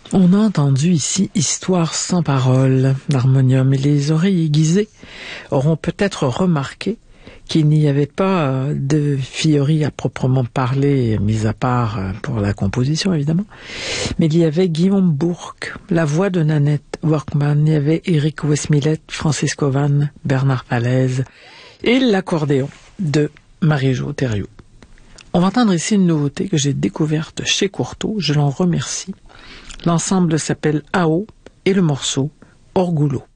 On a entendu ici Histoire sans parole d'harmonium et les oreilles aiguisées auront peut-être remarqué qu'il n'y avait pas de Fiori à proprement parler, mis à part pour la composition évidemment, mais il y avait Guillaume Bourque, la voix de Nanette Workman, il y avait Éric Westmillet, Francisco Vann, Bernard Palaise et l'accordéon de Marie-Jo Thériault. On va entendre ici une nouveauté que j'ai découverte chez Courtauld, je l'en remercie. L'ensemble s'appelle AO et le morceau Orgullo.